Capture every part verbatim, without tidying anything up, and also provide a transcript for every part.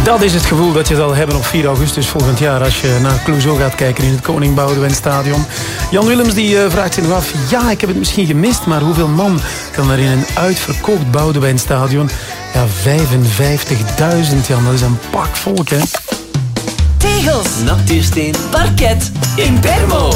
Dat is het gevoel dat je zal hebben op vier augustus volgend jaar als je naar Clouseau gaat kijken in het Koning Boudewijn Stadion. Jan Willems die uh, vraagt zich nog af, ja, ik heb het misschien gemist, maar hoeveel man kan er in een uitverkocht Boudewijn Stadion? Ja, vijfenvijftigduizend, Jan, dat is een pak volk, hè. Tegels, natuursteen, parket, Impermo.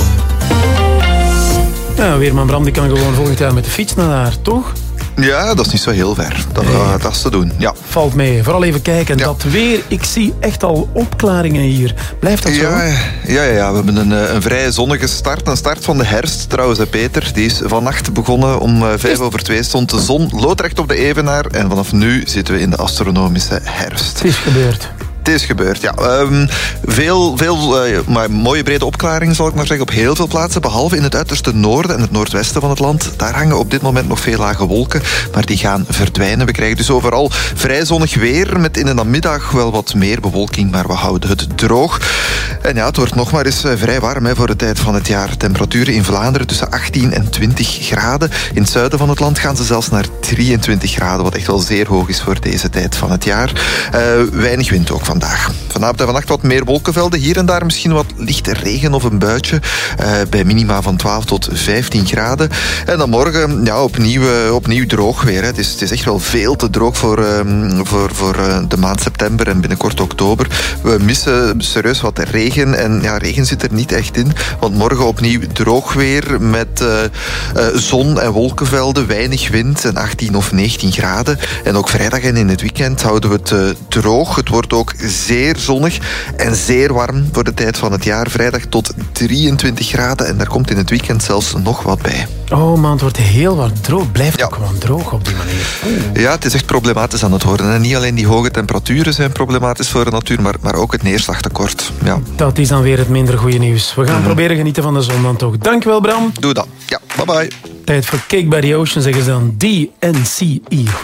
Ja, Weerman Bram die kan gewoon volgend jaar met de fiets naar daar, toch? Ja, dat is niet zo heel ver. Dat, uh, dat is te doen, ja. Valt mee. Vooral even kijken. Ja. Dat weer, ik zie echt al opklaringen hier. Blijft dat zo? Ja, ja, ja, ja. we hebben een, een vrij zonnige start. Een start van de herfst, trouwens, hè, Peter. Die is vannacht begonnen. Om uh, vijf over twee stond de zon loodrecht op de evenaar. En vanaf nu zitten we in de astronomische herfst. Het is gebeurd. Het is gebeurd, ja. Um, veel, veel uh, maar mooie brede opklaringen, zal ik maar zeggen, op heel veel plaatsen. Behalve in het uiterste noorden en het noordwesten van het land. Daar hangen op dit moment nog veel lage wolken. Maar die gaan verdwijnen. We krijgen dus overal vrij zonnig weer. Met in de namiddag wel wat meer bewolking. Maar we houden het droog. En ja, het wordt nog maar eens uh, vrij warm hè, voor de tijd van het jaar. Temperaturen in Vlaanderen tussen achttien en twintig graden. In het zuiden van het land gaan ze zelfs naar drieëntwintig graden. Wat echt wel zeer hoog is voor deze tijd van het jaar. Uh, weinig wind ook van. Vandaag. Vanavond en vannacht wat meer wolkenvelden. Hier en daar misschien wat lichte regen of een buitje. Uh, bij minima van twaalf tot vijftien graden. En dan morgen ja, opnieuw, uh, opnieuw droog weer. Hè. Het, is, het is echt wel veel te droog voor, um, voor, voor uh, de maand september en binnenkort oktober. We missen serieus wat regen. En ja, regen zit er niet echt in. Want morgen opnieuw droog weer met uh, uh, zon en wolkenvelden. Weinig wind en achttien of negentien graden. En ook vrijdag en in het weekend houden we het uh, droog. Het wordt ook zeer zonnig en zeer warm voor de tijd van het jaar. Vrijdag tot drieëntwintig graden en daar komt in het weekend zelfs nog wat bij. Oh man, het wordt heel wat droog. Blijft ja. ook gewoon droog op die manier. Oeh. Ja, het is echt problematisch aan het worden. En niet alleen die hoge temperaturen zijn problematisch voor de natuur, maar, maar ook het neerslagtekort. Ja. Dat is dan weer het minder goede nieuws. We gaan mm-hmm. proberen genieten van de zon dan toch. Dankjewel, Bram. Doe dat. Ja, bye bye. Tijd voor Cake by the Ocean, zeggen ze dan D N C E.